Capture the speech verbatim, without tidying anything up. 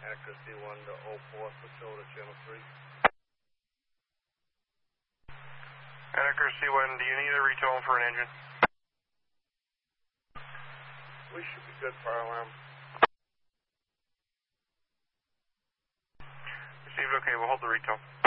Accuracy one to oh four, switch over to channel three. Accuracy one, do you need a retone for an engine? We should be good, fire alarm. Received, okay, we'll hold the retone.